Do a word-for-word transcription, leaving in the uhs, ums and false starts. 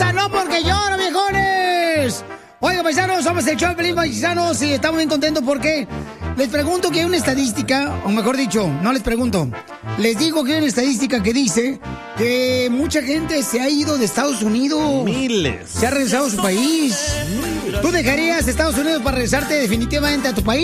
risa, no porque lloro, viejones. Oiga, paisanos, somos el show de Pelín, paisanos, y estamos bien contentos porque les pregunto que hay una estadística, o mejor dicho, no les pregunto, les digo que hay una estadística que dice que mucha gente se ha ido de Estados Unidos. Miles. Se ha regresado a su país. ¿Tú dejarías Estados Unidos para regresarte definitivamente a tu país?